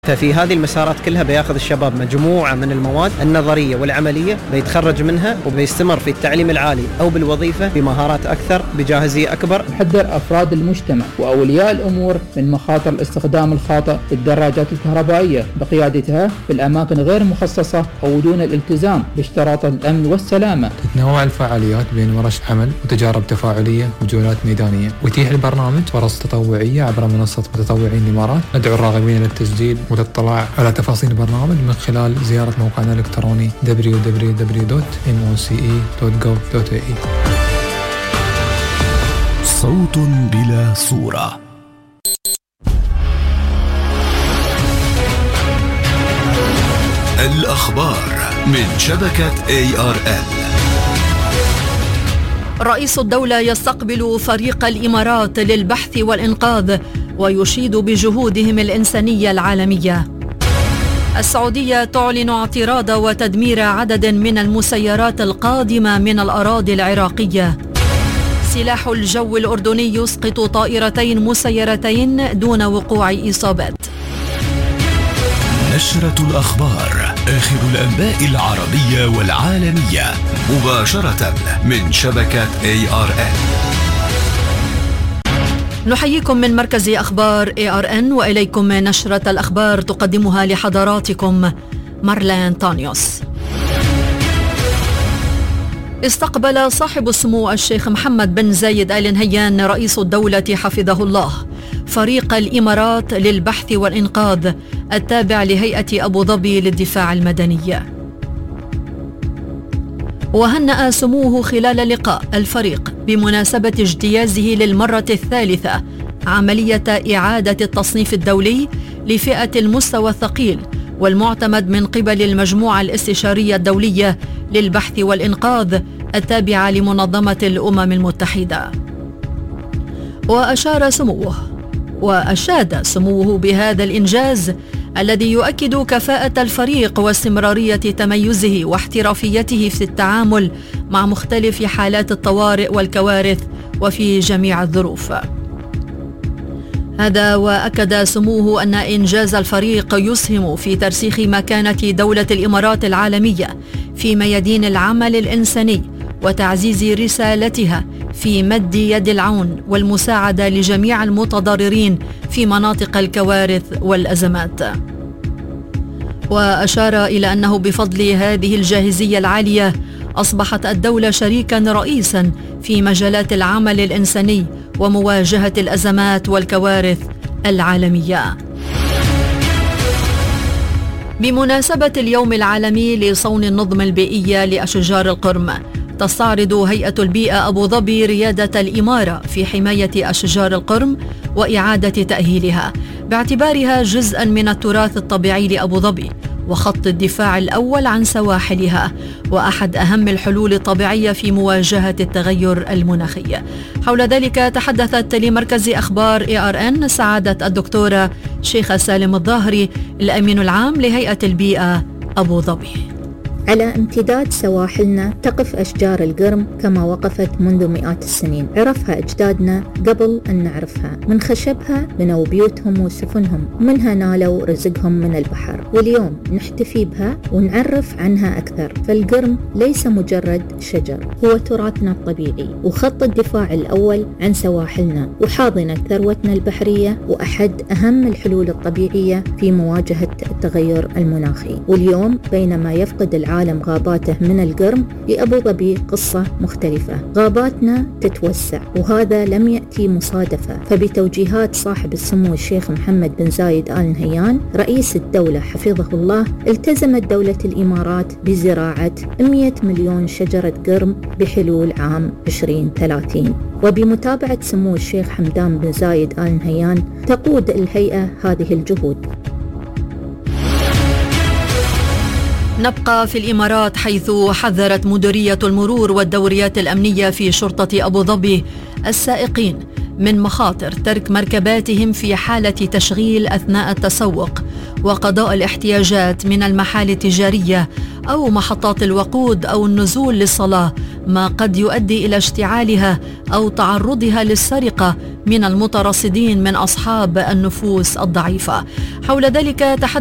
ففي هذه المسارات كلها بياخذ الشباب مجموعة من المواد النظرية والعملية، بيتخرج منها وبيستمر في التعليم العالي أو بالوظيفة بمهارات أكثر بجاهزية أكبر. نحذر أفراد المجتمع وأولياء الأمور من مخاطر الاستخدام الخاطئ للدراجات الكهربائية بقيادتها في الأماكن غير مخصصة أو دون الالتزام باشتراطات الأمن والسلامة. تتنوع الفعاليات بين ورش عمل وتجارب تفاعلية وجولات ميدانية، ويتيح البرنامج فرص تطوعية عبر منصة متطوعين الإمارات. ندعو الراغبين للتسجيل والاطلاع على تفاصيل البرنامج من خلال زيارة موقعنا الإلكتروني www.moce.gov.ae. صوت بلا صورة. الأخبار من شبكة ARN. رئيس الدولة يستقبل فريق الإمارات للبحث والإنقاذ ويشيد بجهودهم الإنسانية العالمية. السعودية تعلن اعتراض وتدمير عدد من المسيرات القادمة من الأراضي العراقية. سلاح الجو الأردني يسقط طائرتين مسيرتين دون وقوع إصابات. نشرة الأخبار، آخر الأنباء العربية والعالمية مباشرة من شبكة ARN. نحييكم من مركز أخبار ARN وإليكم نشرة الأخبار تقدمها لحضراتكم مارلين تانيوس. استقبل صاحب السمو الشيخ محمد بن زايد آل نهيان رئيس الدولة حفظه الله فريق الإمارات للبحث والإنقاذ التابع لهيئة أبو ظبي للدفاع المدني. وهنأ سموه خلال لقاء الفريق بمناسبة اجتيازه للمرة الثالثة عملية إعادة التصنيف الدولي لفئة المستوى الثقيل والمعتمد من قبل المجموعة الاستشارية الدولية للبحث والإنقاذ التابعة لمنظمة الأمم المتحدة. وأشاد سموه بهذا الإنجاز الذي يؤكد كفاءة الفريق واستمرارية تميزه واحترافيته في التعامل مع مختلف حالات الطوارئ والكوارث وفي جميع الظروف. هذا وأكد سموه أن إنجاز الفريق يسهم في ترسيخ مكانة دولة الإمارات العالمية في ميادين العمل الإنساني وتعزيز رسالتها في مد يد العون والمساعدة لجميع المتضررين في مناطق الكوارث والأزمات. وأشار إلى أنه بفضل هذه الجاهزية العالية أصبحت الدولة شريكا رئيسا في مجالات العمل الإنساني ومواجهة الأزمات والكوارث العالمية. بمناسبة اليوم العالمي لصون النظم البيئية لأشجار القرم، تستعرض هيئة البيئة أبو ظبي ريادة الإمارة في حماية أشجار القرم وإعادة تأهيلها باعتبارها جزءا من التراث الطبيعي لأبو ظبي وخط الدفاع الأول عن سواحلها وأحد أهم الحلول الطبيعية في مواجهة التغير المناخي. حول ذلك تحدثت لمركز أخبار ARN سعادة الدكتورة شيخة سالم الظاهري الأمين العام لهيئة البيئة أبو ظبي. على امتداد سواحلنا تقف أشجار القرم كما وقفت منذ مئات السنين، عرفها أجدادنا قبل أن نعرفها. من خشبها بنوا بيوتهم وسفنهم، ومنها نالوا رزقهم من البحر، واليوم نحتفي بها ونعرف عنها أكثر. فالقرم ليس مجرد شجر، هو تراثنا الطبيعي وخط الدفاع الأول عن سواحلنا وحاضنة ثروتنا البحرية وأحد أهم الحلول الطبيعية في مواجهة التغير المناخي. واليوم بينما يفقد العالم غاباته من القرم، لأبو ظبي قصة مختلفة. غاباتنا تتوسع وهذا لم يأتي مصادفة، فبتوجيهات صاحب السمو الشيخ محمد بن زايد آل نهيان رئيس الدولة حفظه الله، التزمت دولة الإمارات بزراعة 100 مليون شجرة قرم بحلول عام 2030. وبمتابعة سمو الشيخ حمدان بن زايد آل نهيان تقود الهيئة هذه الجهود. نبقى في الإمارات حيث حذرت مديرية المرور والدوريات الأمنية في شرطة أبو ظبي السائقين من مخاطر ترك مركباتهم في حالة تشغيل أثناء التسوق وقضاء الاحتياجات من المحال التجارية أو محطات الوقود أو النزول للصلاة ما قد يؤدي إلى اشتعالها أو تعرضها للسرقة من المترصدين من أصحاب النفوس الضعيفة. حول ذلك